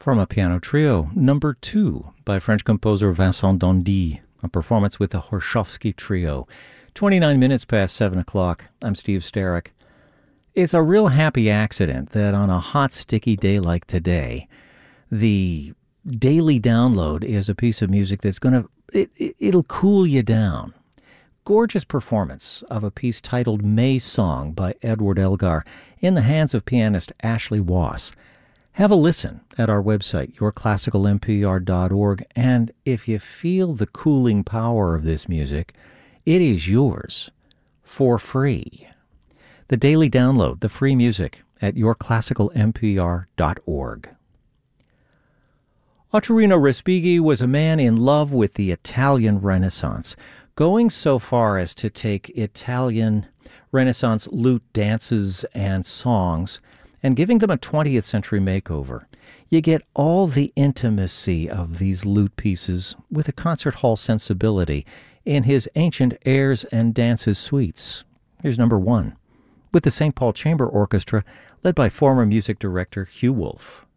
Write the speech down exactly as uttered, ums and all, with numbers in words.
From a piano trio, number two, by French composer Vincent Dandy, a performance with the Horshovsky Trio. twenty-nine minutes past seven o'clock. I'm Steve Starrick. It's a real happy accident that on a hot, sticky day like today, the daily download is a piece of music that's going to, it, it, it'll cool you down. Gorgeous performance of a piece titled May Song by Edward Elgar in the hands of pianist Ashley Wass. Have a listen at our website, your classical m p r dot org, and if you feel the cooling power of this music, it is yours for free. The daily download, the free music, at your classical m p r dot org. Ottorino Respighi was a man in love with the Italian Renaissance, going so far as to take Italian Renaissance lute dances and songs and giving them a twentieth century makeover. You get all the intimacy of these lute pieces with a concert hall sensibility in his ancient airs and dances suites. Here's number one, with the Saint Paul Chamber Orchestra, led by former music director Hugh Wolf.